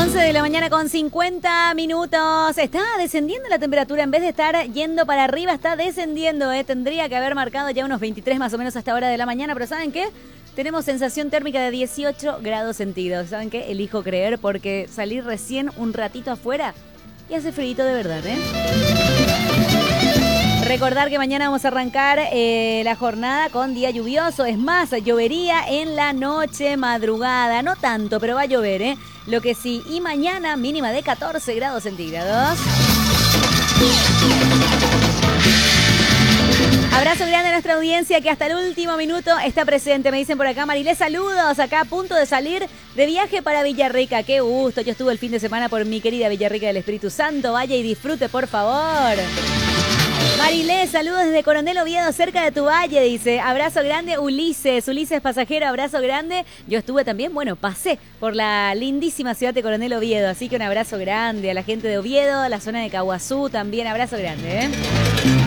11 de la mañana con 50 minutos. Está descendiendo la temperatura. En vez de estar yendo para arriba, está descendiendo. Tendría que haber marcado ya unos 23 más o menos a esta hora de la mañana. Pero ¿saben qué? Tenemos sensación térmica de 18 grados centígrados. ¿Saben qué? Elijo creer porque salí recién un ratito afuera y hace frío de verdad, Recordar que mañana vamos a arrancar la jornada con día lluvioso. Es más, llovería en la noche, madrugada. No tanto, pero va a llover, Lo que sí. Y mañana mínima de 14 grados centígrados. Abrazo grande a nuestra audiencia que hasta el último minuto está presente. Me dicen por acá, Marilés, saludos. Acá a punto de salir de viaje para Villarrica. Qué gusto. Yo estuve el fin de semana por mi querida Villarrica del Espíritu Santo. Vaya y disfrute, por favor. Marilés, saludos desde Coronel Oviedo, cerca de tu valle, dice. Abrazo grande, Ulises pasajero, abrazo grande. Yo estuve también, pasé por la lindísima ciudad de Coronel Oviedo, así que un abrazo grande a la gente de Oviedo, a la zona de Caguazú también, abrazo grande,